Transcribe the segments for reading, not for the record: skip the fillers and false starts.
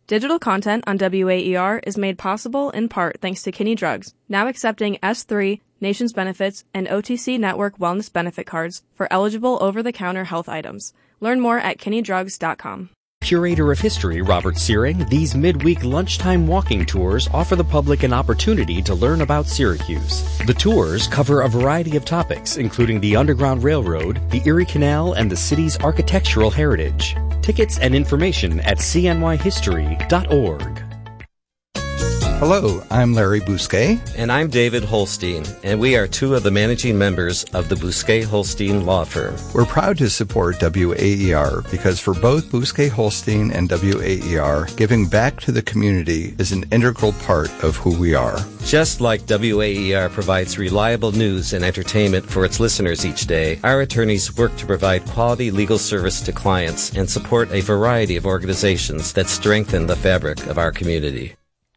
Digital content on WAER is made possible in part thanks to Kinney Drugs, now accepting S3, Nations Benefits, and OTC Network Wellness Benefit cards for eligible over-the-counter health items. Learn more at kinneydrugs.com. Curator of History Robert Searing, these midweek lunchtime walking tours offer the public an opportunity to learn about Syracuse. The tours cover a variety of topics, including the Underground Railroad, the Erie Canal, and the city's architectural heritage. Tickets and information at cnyhistory.org. Hello, I'm Larry Bousquet. And I'm David Holstein, and we are two of the managing members of the Bousquet-Holstein Law Firm. We're proud to support WAER because for both Bousquet-Holstein and WAER, giving back to the community is an integral part of who we are. Just like WAER provides reliable news and entertainment for its listeners each day, our attorneys work to provide quality legal service to clients and support a variety of organizations that strengthen the fabric of our community.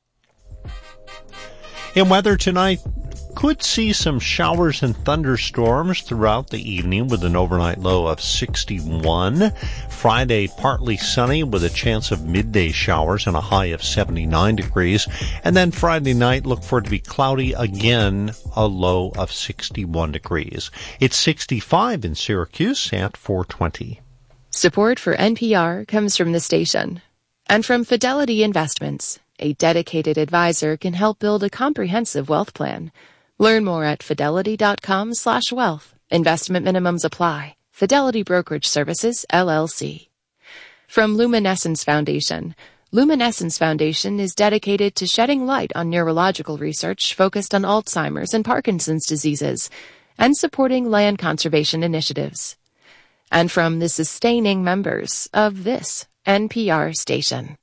In weather tonight, could see some showers and thunderstorms throughout the evening with an overnight low of 61. Friday, partly sunny with a chance of midday showers and a high of 79 degrees. And then Friday night, look for it to be cloudy again, a low of 61 degrees. It's 65 in Syracuse at 4:20. Support for NPR comes from the station and from Fidelity Investments. A dedicated advisor can help build a comprehensive wealth plan. Learn more at fidelity.com/wealth. Investment minimums apply. Fidelity Brokerage Services, LLC. From Luminescence Foundation. Luminescence Foundation is dedicated to shedding light on neurological research focused on Alzheimer's and Parkinson's diseases and supporting land conservation initiatives. And from the sustaining members of this NPR station.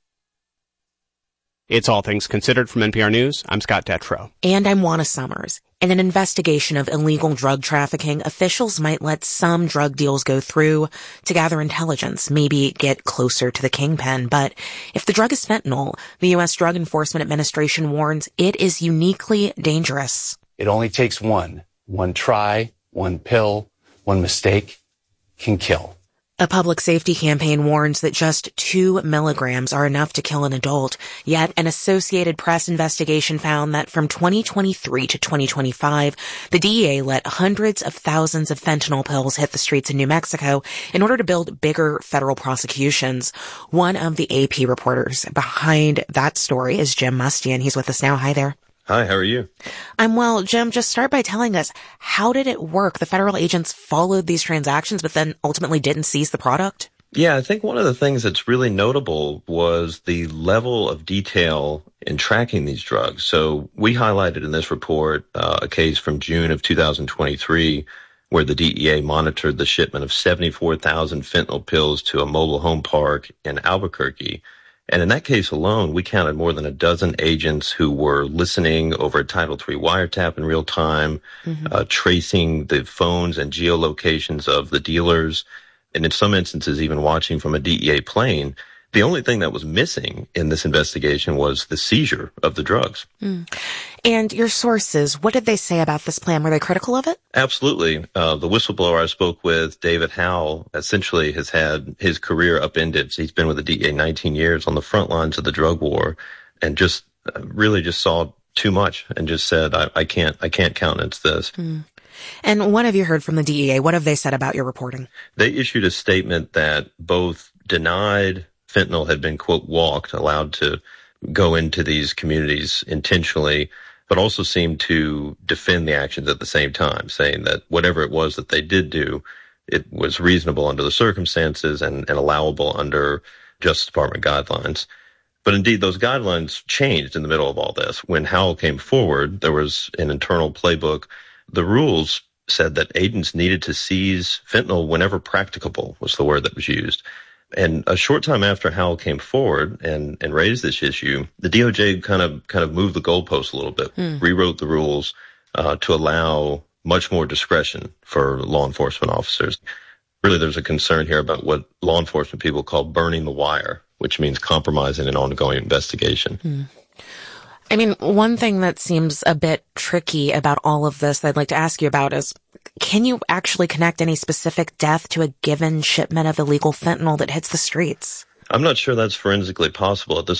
It's All Things Considered from NPR News. I'm Scott Detrow. And I'm Juana Summers. In an investigation of illegal drug trafficking, officials might let some drug deals go through to gather intelligence, maybe get closer to the kingpin. But if the drug is fentanyl, the U.S. Drug Enforcement Administration warns it is uniquely dangerous. It only takes one try, one pill, one mistake can kill. A public safety campaign warns that just 2 milligrams are enough to kill an adult, yet an Associated Press investigation found that from 2023 to 2025, the DEA let hundreds of thousands of fentanyl pills hit the streets in New Mexico in order to build bigger federal prosecutions. One of the AP reporters behind that story is Jim Mustian. He's with us now. Hi there. Hi, how are you? I'm well. Jim, just start by telling us, how did it work? The federal agents followed these transactions, but then ultimately didn't seize the product? Yeah, I think one of the things that's really notable was the level of detail in tracking these drugs. So we highlighted in this report a case from June of 2023 where the DEA monitored the shipment of 74,000 fentanyl pills to a mobile home park in Albuquerque. And in that case alone, we counted more than a dozen agents who were listening over a Title III wiretap in real time, tracing the phones and geolocations of the dealers, and in some instances even watching from a DEA plane. The only thing that was missing in this investigation was the seizure of the drugs. And your sources, what did they say about this plan? Were they critical of it? Absolutely. The whistleblower I spoke with, David Howell, essentially has had his career upended. He's been with the DEA 19 years on the front lines of the drug war and just really just saw too much and just said, I can't countenance this. And what have you heard from the DEA? What have they said about your reporting? They issued a statement that both denied fentanyl had been, quote, walked, allowed to go into these communities intentionally, but also seemed to defend the actions at the same time, saying that whatever it was that they did do, it was reasonable under the circumstances and allowable under Justice Department guidelines. But indeed, those guidelines changed in the middle of all this. When Howell came forward, there was an internal playbook. The rules said that agents needed to seize fentanyl whenever practicable, was the word that was used. And a short time after Howell came forward and raised this issue, the DOJ kind of moved the goalposts a little bit, rewrote the rules to allow much more discretion for law enforcement officers. Really, there's a concern here about what law enforcement people call burning the wire, which means compromising an ongoing investigation. I mean, one thing that seems a bit tricky about all of this that I'd like to ask you about is, can you actually connect any specific death to a given shipment of illegal fentanyl that hits the streets? I'm not sure that's forensically possible at this